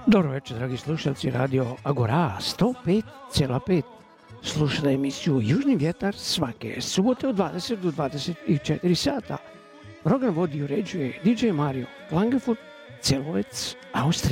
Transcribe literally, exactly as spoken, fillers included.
Dobro večer, dragi slušalci Radio Agora sto pet zarez pet. Slušate emisiju Južni vjetar svake subote od dvadeset do dvadeset četiri sata. Program vodi i uređuje D J Mario Klangefoot, Celovec, Austrija.